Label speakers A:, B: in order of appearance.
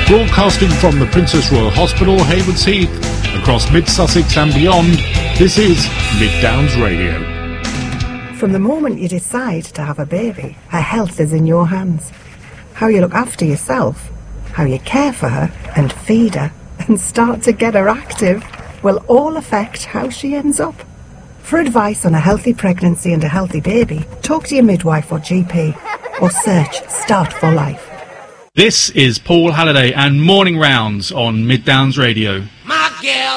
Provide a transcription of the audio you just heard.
A: Broadcasting from the Princess Royal Hospital, Haywards Heath, across Mid-Sussex and beyond, this is Mid Downs Radio.
B: From the moment you decide to have a baby, her health is in your hands. How you look after yourself, how you care for her and feed her and start to get her active will all affect how she ends up. For advice on a healthy pregnancy and a healthy baby, talk to your midwife or GP or search Start for Life.
C: This is Paul Halliday and Morning Rounds on Mid Downs Radio.